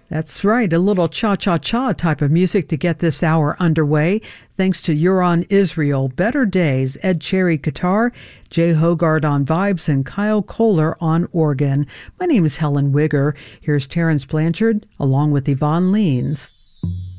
That's right, a little cha-cha-cha type of music to get this hour underway. Thanks to Euron Israel, Better Days, Ed Cherry guitar, Jay Hogarth on vibes, and Kyle Kohler on organ. My name is Helen Wigger. Here's Terrence Blanchard along with Yvonne Leans.